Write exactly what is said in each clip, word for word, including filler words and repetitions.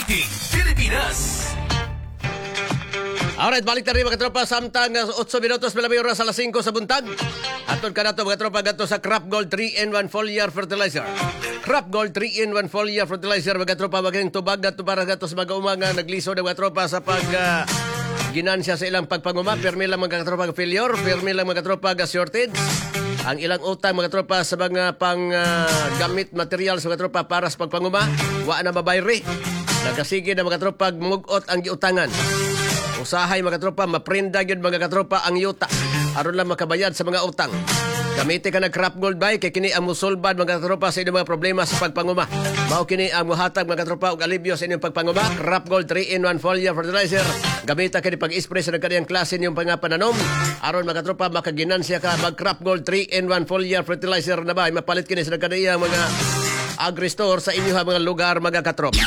Fighting Pilipinas. Alright, balik na rin mga tropa. Samtang uh, eight minutos malami oras alas five sa buntag. Atod ka na to mga tropa gato sa Crop Gold three in one foliar fertilizer. Crop Gold three in one foliar fertilizer mga tropa maging tubag gato para gato sa mga umanga nagliso ng mga tropa sa pag uh, ginansya sa ilang pagpanguma. Permi lang mga tropa failure, permi lang mga tropa shortage. Ang ilang utang mga tropa sa mga pang uh, gamit material sa mga tropa para sa pagpanguma, wa na mabayri. Nagkasige na mga tropa mugot ang giutangan. Usahay mga tropa, maprinda yun mga katropa ang yuta. Aron lang makabayad sa mga utang. Gamiti ka na Crop Gold Buy, kay kini ang musulbad mga katropa sa inyong mga problema sa pagpanguma. Mao kini ang muhatag mga katropa og alibyo sa inyong pagpanguma. Crop Gold three in one foliar fertilizer. Gamita kini pag-spray sa kaniyang klase niyong pangapananom. Aron mga katropa makaginansya ka mag Crop Gold three in one foliar fertilizer na ba. Mapalit kini sa kaniyang mga agri-store sa inyong mga lugar mga katropa.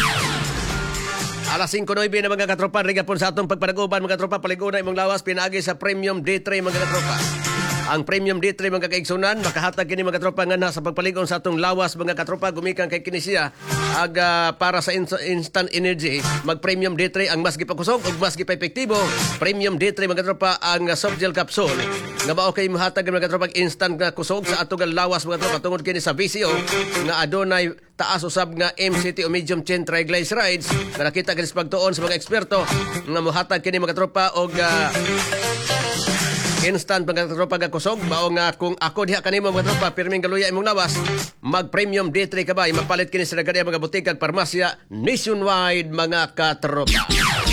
Alas five nueve na mga katropa, rigapon sa atong pagpanaguban mga katropa, paliguna imong lawas pinaagi sa Premium D three mga katropa. Ang Premium D three mga kaigsunan, makahatag kini mga katropa nga na sa pagpaligon sa atong lawas mga katropa, gumikan kay kini siya aga para sa in- instant energy. Mag Premium D three ang mas gipakusog ug mas gipaepektibo. Premium D three mga katropa ang uh, soft gel capsule. Nga mao kay mahatag mga katropa instant nga kusog sa atong lawas mga katropa tungod kini sa V C O nga adunay taas usab nga M C T o medium chain triglycerides. Nakita kini sa pagtuon sa mga eksperto nga mohatag kini mga tropa og uh, instant mga tropa nga kusog. Mao nga kung ako diha kanimo mga tropa pirming galuya imong lawas, mag Premium D three ka ba mapalit kini sa nagadiya mga butika ug parmasya nationwide mga katropa.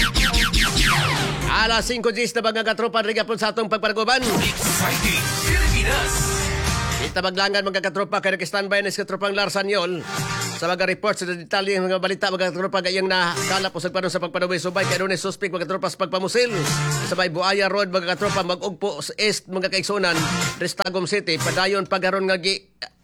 Alas five gis na mga katropa rigapon sa atong pagpanaguban. Fighting Pilipinas. Kita maglangan mga katropa kaya nag-standby na sa katropang Larsanyol sa mga reports sa detalye ng mga balita mga katropa gayang nakalap usag pa sa pagpanawi subay kaya doon ay suspect mga katropa sa pagpamusil sa may Buaya Road mga katropa mag-ugpo sa east mga kaigsunan Restagom City padayon pagharon nga gi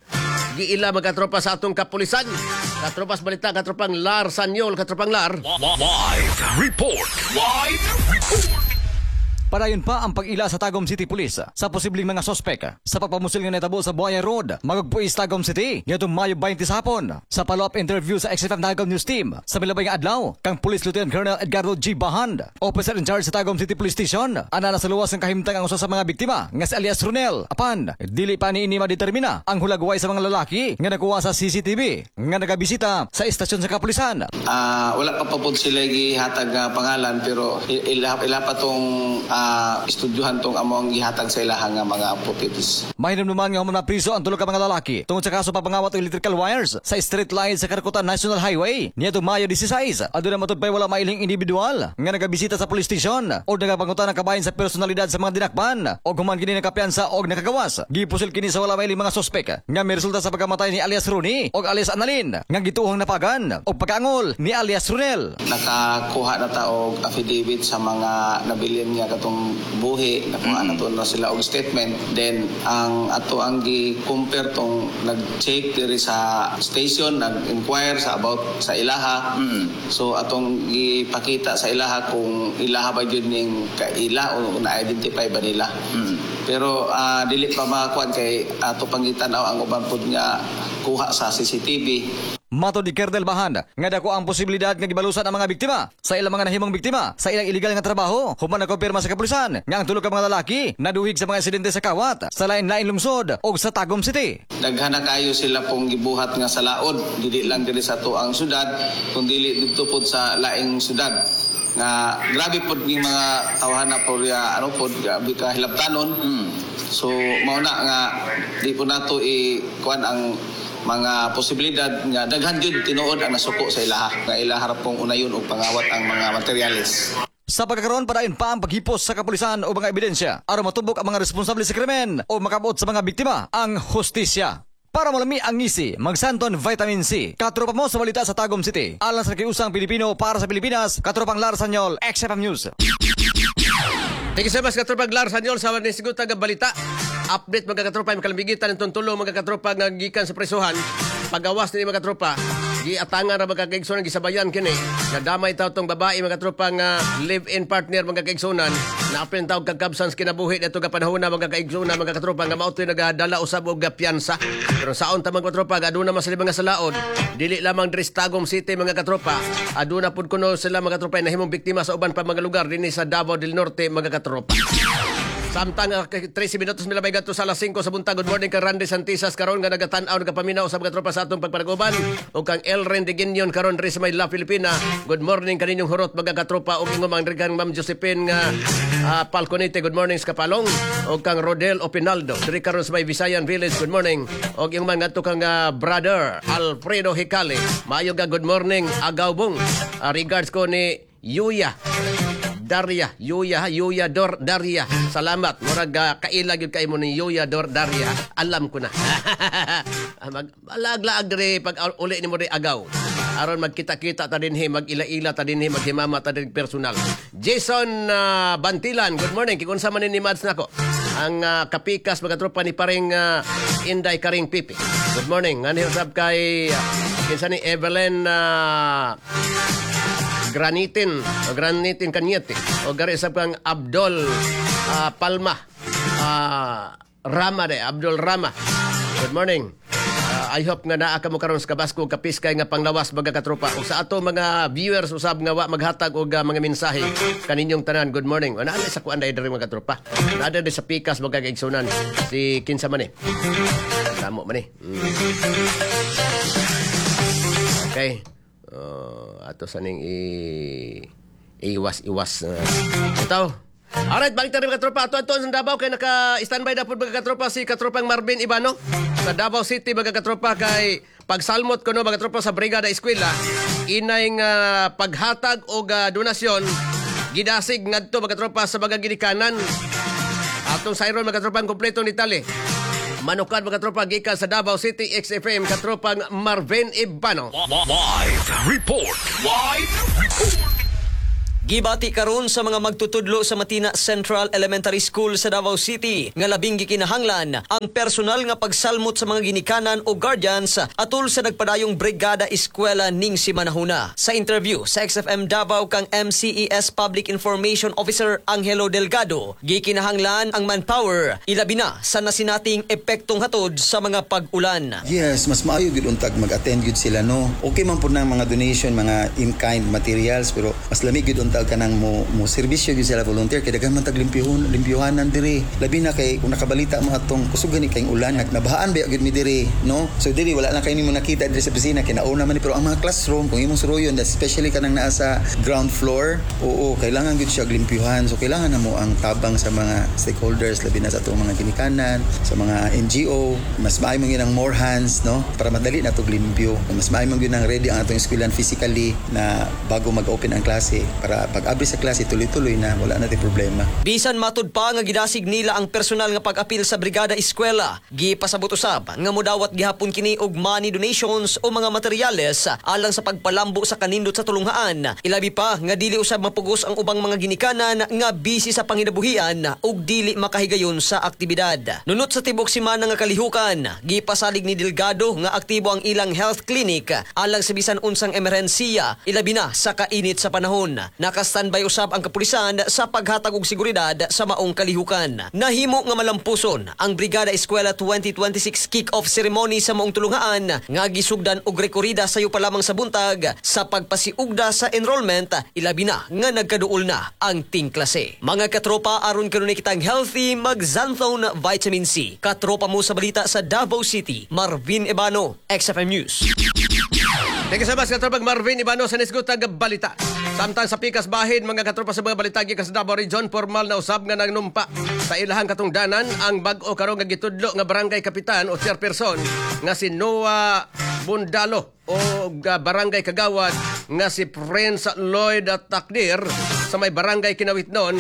giila mga katropa sa atong kapulisan. Katropa sa balita katropang Larsanyol katropang Lar Live report. Live report. Padayon pa ang pag-ila sa Tagum City Police sa posibleng mga sospek sa pagpamusil nga natabo sa Buaya Road, Magugpuis, Tagum City, nitong Mayo twenty sa hapon. Sa follow-up interview sa X F M Tagum News Team, sa milabay nga adlaw, kang Police Lieutenant Colonel Edgardo G. Bahand, officer in charge sa Tagum City Police Station, ana na sa luwas ng kahimtang ang usa sa mga biktima nga si alias Ronel. Apan, dili pa ni ini madetermina ang hulagway sa mga lalaki nga nakuha sa C C T V nga nagabisita sa istasyon sa kapulisan. Uh, wala pa pa po sila gihatag nga pangalan pero ila, ila pa tong uh, Uh, estudyuhan tong among gihatag sa ilahang nga mga amputees. Mahinom naman nga human mapriso ang tulo ka mga lalaki tungod sa kaso papangawat og electrical wires sa street line sa Karkutan National Highway niadtong Mayo sixteen. Aduna matud pay wala mailing individual nga nagabisita sa police station o nagapangutan ng kabahin sa personalidad sa mga dinakpan o human kini nakapiansa o nakagawas. Gipusil kini sa wala mailing mga sospek nga may resulta sa pagkamatay ni alias Rooney o alias Annalyn nga gituhang napagan o pagkaangol ni alias Ronel. Nakakuha na ta og affidavit sa mga nabilin nga katong buhi na kung ano to na sila og statement, then ang ato ang gi-compare tong nag-check diri sa station, nag-inquire sa about sa ilaha. Mm. So atong gipakita sa ilaha kung ilaha ba yun ning kaila o na-identify ba nila. Mm. Pero uh, dili pa makakuan kay ato pangitan-aw ang uban pud nga kuha sa C C T V. Mato di Kernel Bahand nga dako ang posibilidad nga gibalusan ang mga biktima sa ilang mga nahimong biktima sa ilang illegal nga trabaho. Human nakumpirma sa kapulisan nga ang tulo ka mga lalaki naduhig sa mga insidente sa kawat sa lain-lain lungsod o sa Tagum City. Daghan na kayo sila pong gibuhat nga sa laod, dili lang diri sa tuang syudad kundi dito pud sa laing syudad. Nga grabe pod ning mga tawhana po ya ano pod grabe ka hilabtanon. Mm. So mao na nga di po nato i kuan ang mga posibilidad nga daghan jud tinuod ang nasuko sa ilaha nga ila harap kong unayon og pangawat ang mga materyales. Sa pagkakaroon padayon pa ang paghipos sa kapulisan o mga ebidensya aron matubok ang mga responsable sa krimen o makabuot sa mga biktima ang hustisya. Para malami ang ngisi, magsanton vitamin C. Katropa mo sa balita sa Tagum City. Alang sa kiusang Pilipino para sa Pilipinas, katropang Larsanyol, X F M News. Thank you so much katropang Larsanyol sa mga nisigutan nga balita. Update mga katropa, makalambigitan ng tuntulo mga katropa nga gikan sa presuhan. Pagawas ni mga katropa, giatangan ra mga kaigsunan gisabayan kini. Nadamay taw tong babae mga katropa nga live-in partner mga kaigsunan. Naapin taw kagkabsans kinabuhi dito ka panahon na mga kaigsunan mga katropa nga mao toy nagadala usab og piyansa. Pero saon ta mga katropa aduna man sila mga salaod. Dili lamang diri sa Tagum City mga katropa. Aduna pud kuno sila mga katropa nahimong biktima sa uban pa mga lugar dinhi sa Davao del Norte mga katropa. Samtang uh, thirty minutos milabay gato sa alas singko sa buntag. Good morning kang Randy Santisas karon nga nagatan-aw nagapaminaw sa mga tropa sa atong pagpanaguban o kang Elren de Guinyon karon diri sa may La Filipina. Good morning kaninyong hurot mga katropa o ingong mga kang Ma'am Josephine nga uh, Palconite. Good morning sa Kapalong o kang Rodel Opinaldo diri karon sa may Visayan Village. Good morning o ingong mga kang uh, brother Alfredo Hicale. Maayo ga good morning Agaubong. Uh, regards ko ni Yuya Daria, Yuya, Yuya Dor Daria. Salamat. Murag uh, kailag yun kay mo ni Yuya Dor Daria. Alam ko na. Mag malag-laag diri pag uli ni mo ri agaw. Aron magkita-kita ta dinhi, mag-ila-ila ta dinhi, maghimama ta dinhi personal. Jason uh, Bantilan, good morning. Kikunsa man ni Mads nako. Ang uh, kapikas mga tropa ni paring uh, Inday Karing Pipi. Good morning. Ngani usab kay uh, kinsa ni Evelyn uh, Granitin o Granitin Kanyete o gari sa kang Abdul uh, Palma uh, Rama de Abdul Rama. Good morning. Uh, I hope nga naa ka mo karon sa kabasko kapiskay nga panglawas mga katropa. O sa ato mga viewers usab nga wa maghatag og uh, mga mensahe kaninyong tanan. Good morning. Ana sa kuan dai diri mga katropa. Nada di sa pikas mga kaigsunan si kinsa man ni. Damo man ni. Mm. Okay. Uh, ato saning i iwas-iwas uh. Ito. Alright, balik tayo mga katropa. Ato ato sa Davao kay naka-standby na po mga katropa si katropang Marvin Ibano sa Davao City mga katropa kay pagsalmot ko no mga katropa sa Brigada Eskwela inay nga uh, paghatag og uh, donasyon gidasig ngadto mga katropa sa mga ginikanan. Atong sayron mga katropa ang kompletong detalye. Manukan mga tropa gikan sa Davao City X F M katropang Marvin Ibano. Live report. Live report. Gibati karon sa mga magtutudlo sa Matina Central Elementary School sa Davao City nga labing gikinahanglan ang personal nga pagsalmot sa mga ginikanan o guardians atol sa nagpadayong Brigada Eskwela ning si manahuna. Sa interview sa X F M Davao kang M C E S Public Information Officer Angelo Delgado, gikinahanglan ang manpower ilabi na sa nasinating epektong hatod sa mga pag-ulan. Yes, mas maayo gid untag mag-attend gid sila no. Okay man pud nang mga donation, mga in-kind materials pero mas lamig gid untag kanang mo mo serbisyo gyud sila volunteer kay daghan man tag limpyuhon limpyuhanan diri labi na kay kung nakabalita mo atong kusog gani kay ulan nagnabahaan ba gyud mi diri no so diri wala na kay nimo nakita diri sa opisina kay nauna man ni pero ang mga classroom kung imong suruyon especially kanang naa sa ground floor oo kailangan gyud siya limpyuhan so kailangan na mo ang tabang sa mga stakeholders labi na sa atong mga ginikanan sa mga N G O mas maayo man gyud ang more hands no para madali na tog limpyo mas maayo man gyud ang ready ang atong eskwelahan physically na bago mag-open ang klase para pag-abri sa klase tuloy-tuloy na wala natin problema. Bisan matud pa nga gidasig nila ang personal nga pag-apil sa Brigada Eskwela, gipasabot usab nga modawat gihapon kini og money donations o mga materyales alang sa pagpalambo sa kanindot sa tulunghaan. Ilabi pa nga dili usab mapugos ang ubang mga ginikanan nga busy sa panginabuhian ug dili makahigayon sa aktibidad. Nunot sa tibok semana nga kalihukan, gipasalig ni Delgado nga aktibo ang ilang health clinic alang sa bisan unsang emerhensiya ilabi na sa kainit sa panahon. Naka-standby usab ang kapulisan sa paghatag og seguridad sa maong kalihukan. Nahimo nga malampuson ang Brigada Eskwela twenty twenty-six kick-off ceremony sa maong tulungaan nga gisugdan og rekorida sayo pa lamang sa buntag sa pagpasiugda sa enrollment ilabi na nga nagkaduol na ang ting klase. Mga katropa aron kanunay kitang healthy mag-Xanthone Vitamin C. Katropa mo sa balita sa Davao City, Marvin Ibano, X F M News. Thank you so much katropang Marvin Ibano sa nisgutag balita. Samtang sa pikas bahin mga katropa sa mga balitagi sa Davao Region formal na usab nga nangnumpa sa ilahang katungdanan ang bag-o karon nga gitudlo nga barangay kapitan o chairperson nga si Noah Bundalo o barangay kagawad nga si Prince Lloyd Takdir sa may barangay Kinawitnon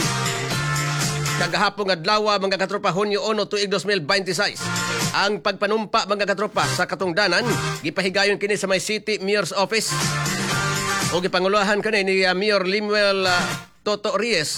kagahapon adlaw mga katropa Hunyo one tuig twenty twenty-six. Ang pagpanumpa mga katropa sa katungdanan gipahigayon kini sa may City Mayor's Office o gipanguluhan kani ni uh, Mayor Limuel uh, Toto Reyes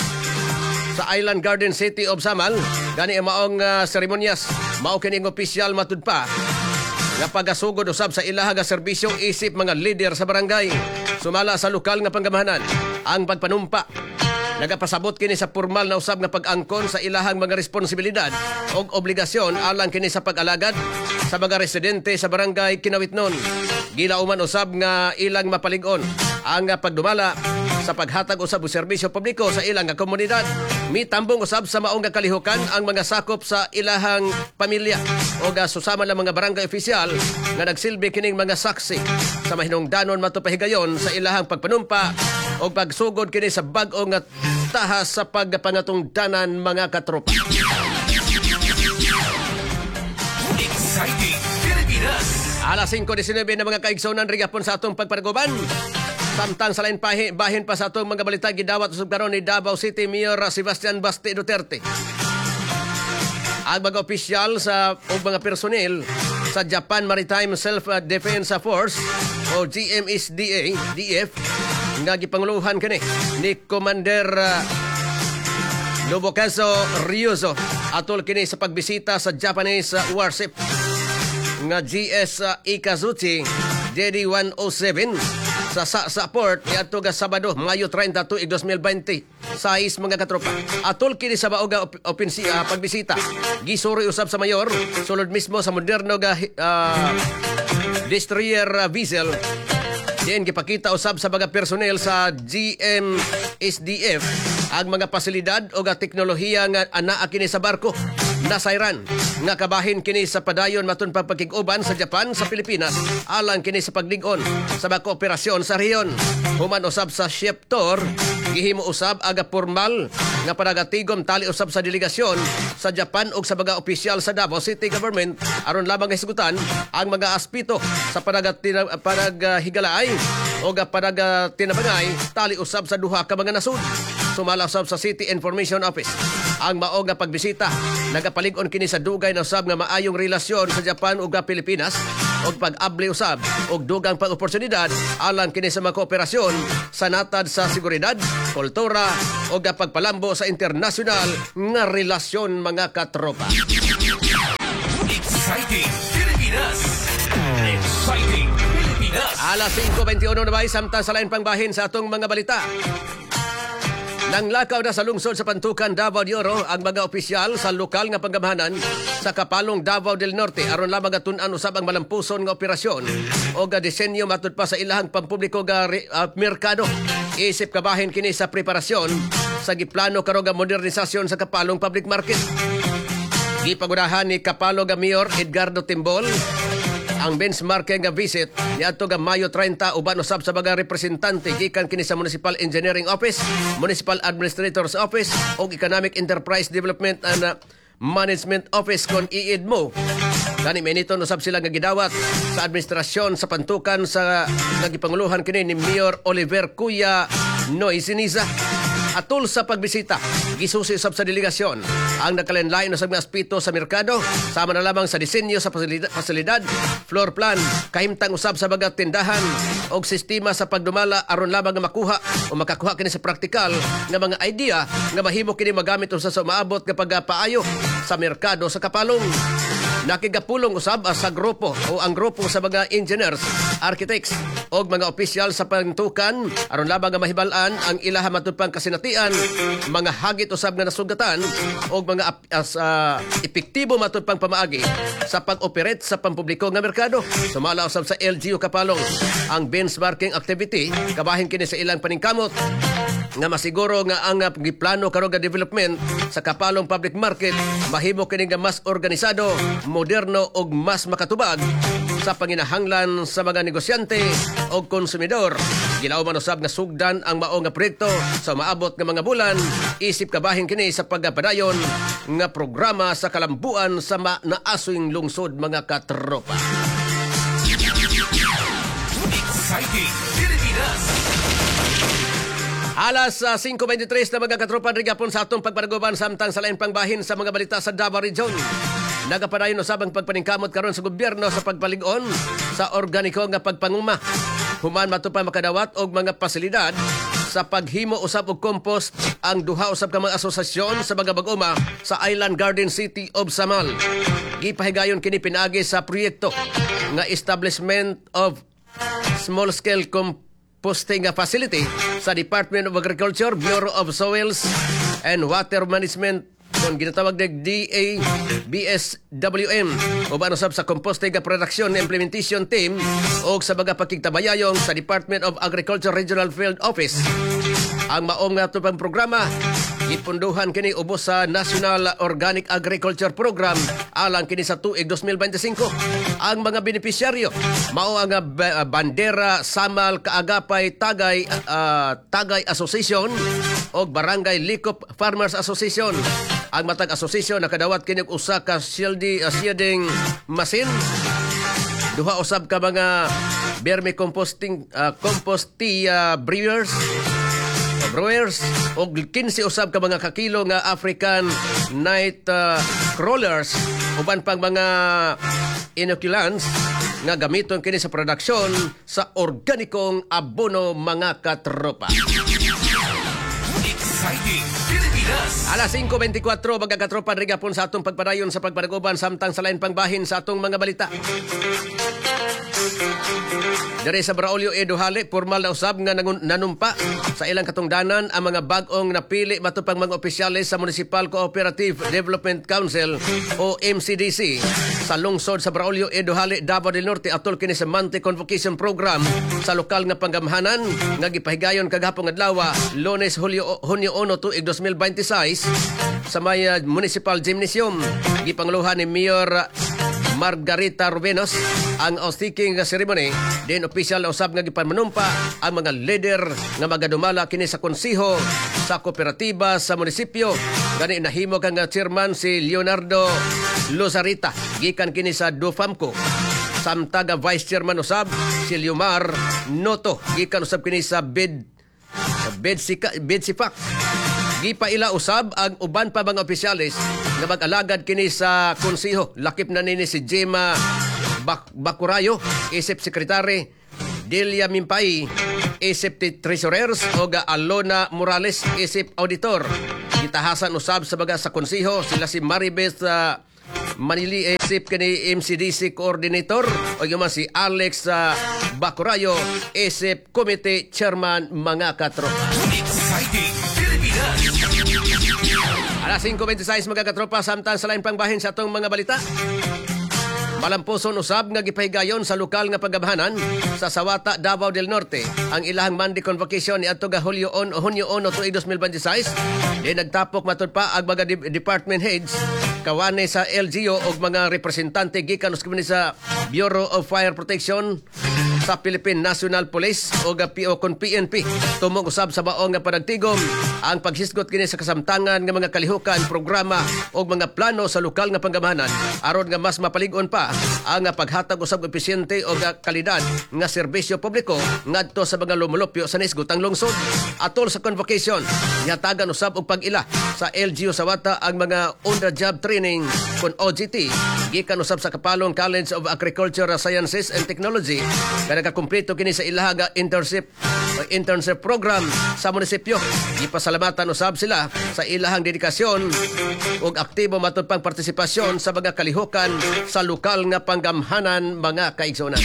sa Island Garden City of Samal. Gani ang maong uh, seremonyas mao kining opisyal matud pa nga pagasugod usab sa ilaha nga serbisyo isip mga leader sa barangay. Sumala sa lokal nga panggamahanan ang pagpanumpa. Nagapasabot kini sa formal na usab nga pag-angkon sa ilahang mga responsibilidad o obligasyon alang kini sa pag-alagad sa mga residente sa barangay Kinawitnon. Gilauman usab nga ilang mapalig-on ang pagdumala sa paghatag usab og serbisyo publiko sa ilang nga komunidad. Mitambong usab sa maong nga kalihukan ang mga sakop sa ilahang pamilya o ga susama ng mga barangay opisyal nga nagsilbi kining mga saksi sa mahinungdanon matupahigayon sa ilahang pagpanumpa o pagsugod kini sa bag-o nga tahas sa pagpangatungdanan mga katropa. Exciting Pilipinas. Alas singko diecinuebe na mga kaigsonan rigapon sa atong pagparaguban. Samtang sa lain pahi, bahin pa sa atong mga balita gidawat usab karon ni Davao City Mayor Sebastian Basti Duterte. Ang mga opisyal sa o mga personel sa Japan Maritime Self-Defense Force o G M S D A D F nga gipanguluhan kini ni Commander uh, Nobukazu Ryuzo atol kini sa pagbisita sa Japanese uh, warship nga G S uh, Ikazuchi J D one oh seven sa Sasa Port niadto ga Sabado Mayo thirty tuig twenty twenty sais mga katropa. Atol kini sa baoga op- opensi uh, pagbisita gisuri usab sa mayor sulod mismo sa moderno ga uh, destroyer uh, vessel. Diyan gipakita usab sa mga personel sa G M S D F ang mga pasilidad o ga teknolohiya nga anaa kini sa barko nasayran nga kabahin kini sa padayon maton pagpakig-uban sa Japan sa Pilipinas alang kini sa paglig-on sa mga kooperasyon sa rehiyon. Human usab sa shiptor gihimo usab aga formal nga panagatigom tali usab sa delegasyon sa Japan ug sa mga opisyal sa Davao City Government aron lamang hisgutan ang mga aspito sa panaghigalay o ga panagatinabangay tali usab sa duha ka mga nasud. Sumala usab sa City Information Office ang mao nga pagbisita nagapalig-on kini sa dugay na usab nga maayong relasyon sa Japan ug Pilipinas og pag-abli usab og dugang pag-oportunidad alang kini sa mga kooperasyon sa natad sa seguridad, kultura ug pagpalambo sa internasyonal nga relasyon mga katropa. Exciting Pilipinas. Exciting Pilipinas. Alas singko twenty-one na ba samtang sa lain pang bahin sa atong mga balita. Nang lakaw na sa lungsod sa Pantukan, Davao de Oro ang mga opisyal sa lokal nga panggamahanan sa Kapalong, Davao del Norte aron lamang atun-an usab ang malampuson nga operasyon o ga disenyo matud pa sa ilahang pampubliko nga uh, merkado. Isip kabahin kini sa preparasyon sa giplano karo nga modernisasyon sa Kapalong Public Market. Gipagunahan ni Kapalong nga Mayor Edgardo Timbol ang benchmarking nga visit niadto nga Mayo thirty uban usab sa mga representante gikan kini sa Municipal Engineering Office, Municipal Administrator's Office ug Economic Enterprise Development and uh, Management Office kon I E D M O. Kani meniton usab sila nga gidawat sa administrasyon sa Pantukan sa nagipanguluhan kini ni Mayor Oliver Cuya Noy Siniza. Atol sa pagbisita, gisusi usab sa delegasyon ang nakalenlain usab nga aspito sa merkado, sama na lamang sa disenyo sa pasilidad, pasilidad floor plan, kahimtang usab sa mga tindahan og sistema sa pagdumala aron lamang nga makuha o makakuha kini sa praktikal nga mga idea nga mahimo kini magamit usa sa maabot nga pagpaayo sa merkado sa Kapalong. Nakigapulong usab sa grupo o ang grupo sa mga engineers, architects o mga opisyal sa Pantukan aron lamang nga mahibal-an ang ilaha matud pang kasinatian, mga hagit usab nga nasugatan o mga as, uh, epektibo matud pang pamaagi sa pag-operate sa pampubliko nga merkado. Sumala usab sa L G U Kapalong ang benchmarking activity kabahin kini sa ilang paningkamot nga masiguro nga ang uh, giplano karon nga development sa Kapalong Public Market mahimo kini nga mas organisado, moderno ug mas makatubag sa panginahanglan sa mga negosyante o konsumidor. Gilauman usab nga sugdan ang mao nga proyekto sa maabot nga mga bulan isip kabahin kini sa pagpadayon nga programa sa kalambuan sa naasoing lungsod mga katropa. Exciting Pilipinas. Alas uh, singko twenty-three na mga katropa rigapon sa atong pagparaguban samtang sa lain pang bahin sa mga balita sa Davao Region. Nagapadayon usab ang pagpaningkamot karon sa gobyerno sa pagpalig-on sa organiko nga pagpanguma. Human matupa makadawat og mga pasilidad sa paghimo usab og compost ang duha usab ka mga asosasyon sa mga bag-uma sa Island Garden City of Samal. Gipahigayon kini pinaagi sa proyekto nga establishment of small-scale composting facility sa Department of Agriculture, Bureau of Soils and Water Management kung ginatawag na D A B S W M o ba usab sa Composting Production Implementation Team o sa mga pakigtabayayong sa Department of Agriculture Regional Field Office. Ang maong nga pang programa ipunduhan kini ubos sa National Organic Agriculture Program alang kini sa tuig twenty twenty-five. Ang mga benepisyaryo mao ang uh, Bandera Samal Kaagapay Tagay uh, Tagay Association o Barangay Likop Farmers Association. Ang matag asosasyon nakadawat kini og usa ka shielding uh, shielding machine, duha usab ka mga vermi composting uh, composti uh, brewers brewers og fifteen usab ka mga kakilo nga African night uh, crawlers uban pang mga inoculants nga gamiton kini sa produksyon sa organikong abono mga katropa. Exciting Pilipinas. Alas five twenty-four mga katropa rigapon sa atong pagpadayon sa pagpanaguban samtang sa lain pangbahin sa atong mga balita. Dere sa Braulio Eduhale, formal na usab nga nanumpa sa ilang katungdanan ang mga bag-ong napili matupang mga opisyales sa Municipal Cooperative Development Council o M C D C sa lungsod sa Braulio Eduhale, Davao del Norte atol kini sa Monthly Convocation Program sa lokal nga panggamhanan nga gipahigayon kagahapon adlaw Lunes Hulyo Hunyo one tuig twenty twenty-six sa may uh, Municipal Gymnasium. Gipangluhan ni Mayor Margarita Rubenos ang oath-taking ceremony. Din official na usab nga gipamanumpa ang mga leader nga magadumala kini sa konsiho sa kooperatiba sa munisipyo. Gani nahimo kang chairman si Leonardo Lozarita gikan kini sa Dufamco. Samtang vice chairman usab si Liomar Noto gikan usab kini sa Bed Bedsika Bedsipak. Gipaila usab ang uban pa mga opisyalis nga mag-alagad kini sa konsiho. Lakip na nini si Gemma Bak- Bakurayo, isip sekretary, Delia Mimpay, isip treasurers, o Alona Morales, isip auditor. Gitahasan usab sa baga sa konsiho sila si Maribeth uh, Manili, isip kini M C D C coordinator, o yung si Alex uh, Bakurayo, isip committee chairman mga katropa. Exciting Pilipinas. Alas five twenty-six mga katropa samtang sa lain pangbahin sa atong mga balita. Malampuson usab nga gipahigayon sa lokal nga paggamhanan sa Sawata, Davao del Norte ang ilahang Monday Convocation ni adto ga Hulyo one Hunyo one tuig twenty twenty-six. Di nagtapok matud pa ang mga de- department heads kawane sa L G U og mga representante gikan sa Bureau of Fire Protection sa Philippine National Police o P O kon P N P. Tumong usab sa baong nga panagtigom ang paghisgot kini sa kasamtangan nga mga kalihukan, programa o mga plano sa lokal nga panggamhanan aron nga mas mapalig-on pa ang paghatag usab epesyente o kalidad nga serbisyo publiko ngadto sa mga lumulupyo sa nisgotang lungsod. Atol sa convocation, ihatagan usab og pag-ila sa L G U Sawata ang mga on-the-job training kon O J T gikan usab sa Kapalong College of Agriculture Sciences and Technology kada kakumpleto kini sa ilaha internship internship program sa munisipyo. Gipasalamatan usab sila sa ilahang dedikasyon ug aktibo matud pang partisipasyon sa mga kalihukan sa lokal nga panggamhanan mga kaigsunan.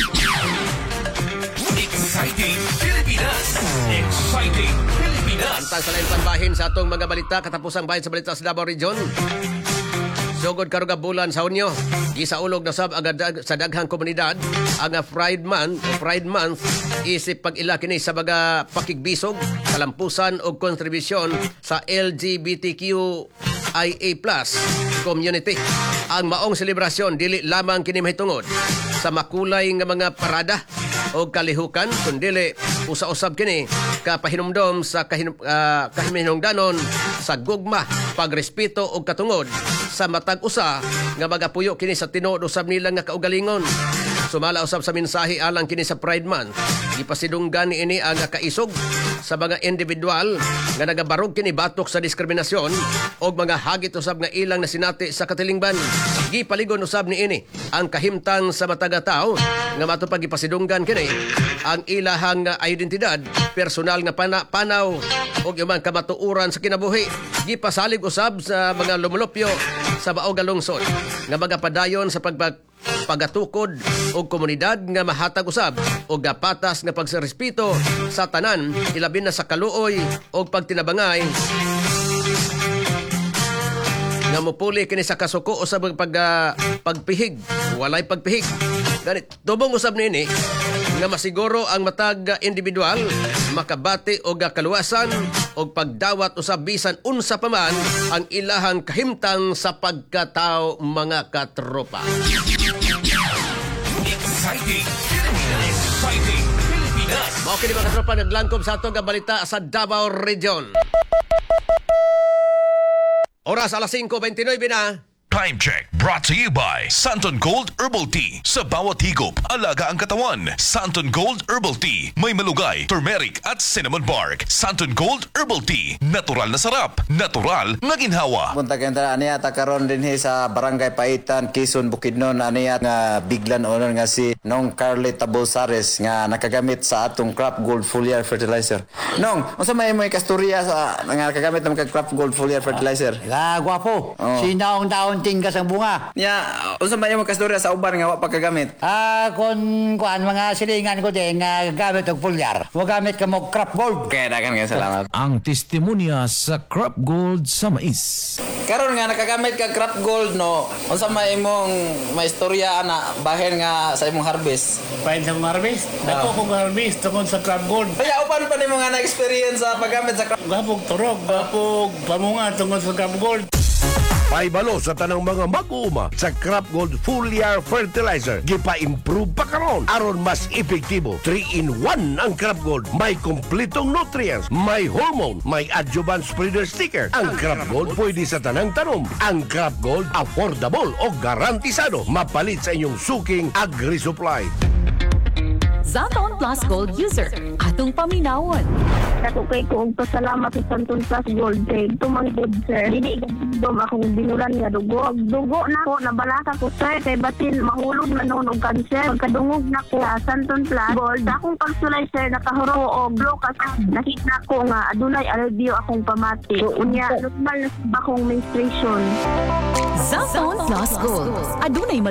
Exciting Pilipinas. Exciting Pilipinas. Antang sa lain panbahin sa atong mga balita katapusang bahin sa balita sa Davao Region. Sugod karon nga bulan sa Hunyo, gisaulog na sab agad sa daghang komunidad ang Pride Month, Pride Month isip pag-ila kini sa mga pakigbisog, kalampusan o kontribusyon sa L G B T Q I A plus community. Ang maong selebrasyon dili lamang kini mahitungod sa makulay nga mga parada o kalihukan kundi usa-usab kini kapahinumdom sa kahin, uh, kahiminungdanon sa gugma, pagrespeto o katungod sa matag usa nga magapuyo kini sa tinuod usab nila nga kaugalingon. Sumala usab sa mensahe alang kini sa Pride Month. Gipasidunggan ini ang kaisog sa mga individual nga nagabarog kini batok sa diskriminasyon o mga hagit usab nga ilang nasinati sa katilingban. Gipaligon usab ni ini ang kahimtang sa mataga tao nga matupag gipasidunggan kini ang ilahang identidad, personal nga pana, panaw o yung mga kamatuuran sa kinabuhi. Gipasalig usab sa mga lumulupyo sa Baoga Lungsod nga magapadayon sa pagpag pagatukod og komunidad nga mahatag usab og gapatas nga pagserespeto sa tanan ilabi na sa kaluoy og pagtinabangay nga mupuli kini sa kasuko usab pag uh, pagpihig walay pagpihig ganit tubong usab nini nga masiguro ang matag individual makabati og kaluwasan og pagdawat usab bisan unsa pa man ang ilahang kahimtang sa pagkatao mga katropa. Exciting Pilipinas. Exciting Pilipinas. Mao kini mga katropa naglangkob sa atong balita sa Davao Region. Oras alas singko twenty-nine na. Time check brought to you by Santon Gold Herbal Tea. Sa bawat higop, alaga ang katawan. Santon Gold Herbal Tea. May malugay, turmeric at cinnamon bark. Santon Gold Herbal Tea. Natural na sarap. Natural na ginhawa. Punta kayo ta aniya ta karon din he sa Barangay Paitan, Quezon, Bukidnon aniya nga biglan onon nga si Nong Carly Tabosares nga nakagamit sa atong Crop Gold Foliar Fertilizer. Nong, unsa may mo kasturya sa nga nakagamit ng Crop Gold Foliar Fertilizer? Ah, gwapo. Oh. Sinaong daon tinggas ang bunga. Nya, unsa may mo kasturya sa uban nga wa pagkagamit? Ah, kung kuan mga silingan ko din nga gamit og foliar. Wa gamit ka mo crop gold. Kaya dagan nga salamat. Ang testimonya sa Crop Gold sa mais. Karon nga nakagamit ka Crop Gold no. Unsa may imong maistorya ana bahin nga sa imong harvest? Pain sa mga harvest. Dako kong harvest tungkol sa crop gold. Kaya uban pa nimo nga na-experience sa paggamit sa crop. Gapog turog, gapog pamunga tungkol sa crop gold. Paibalo sa tanang mga mag-uuma sa Crop Gold Foliar Fertilizer. Gipa-improve pa karon aron mas epektibo. three in one ang Crop Gold. May kompletong nutrients, may hormone, may adjuvant spreader sticker. Ang Crop Gold pwede sa tanang tanom. Ang Crop Gold affordable o garantisado. Mapalit sa inyong suking agri-supply. Zaton Plus Gold user. Atong paminawon. Ako kay ko og pasalamat sa Santon Plus Gold kay tumanggod sir. Dili gagdom akong binulan nga dugo. Dugo na ko nabalaka ko sir kay batin mahulog na noon og cancer. Pagkadungog na ko sa Santon Plus Gold akong pag-sir nakahuro og blow kasi nakita ko nga adunay alivio akong pamati. Unya normal na akong menstruation. Zaton Plus Gold. Adunay